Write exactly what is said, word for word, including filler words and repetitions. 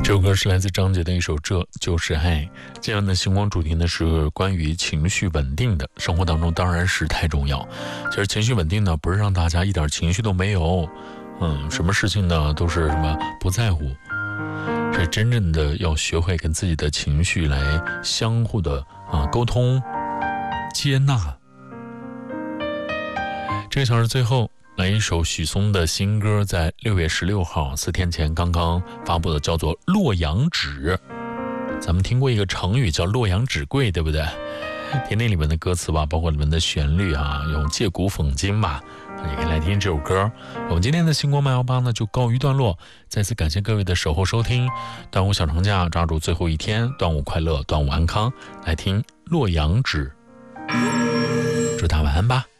这首歌是来自张杰的一首《这就是爱》。今天的星光主题呢是关于情绪稳定的，生活当中当然是太重要。其实情绪稳定呢，不是让大家一点情绪都没有，嗯，什么事情呢都是什么不在乎，是真正的要学会跟自己的情绪来相互的啊沟通、接纳。这个小时最后来一首许嵩的新歌，在六月十六号四天前刚刚发布的，叫做《洛阳纸》。咱们听过一个成语叫洛阳纸贵，对不对？听听里面的歌词吧，包括里面的旋律啊，用借古讽今吧，也可以来听这首歌。我们今天的星光慢摇吧呢就告一段落，再次感谢各位的守候收听。端午小长假抓住最后一天，端午快乐，端午安康，来听《洛阳纸》，祝大家晚安吧。